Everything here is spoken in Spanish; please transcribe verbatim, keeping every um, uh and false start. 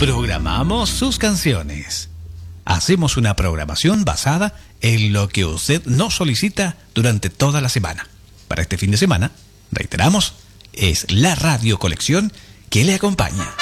Programamos sus canciones. Hacemos una programación basada en lo que usted nos solicita durante toda la semana. Para este fin de semana, reiteramos, es la radio colección que le acompaña.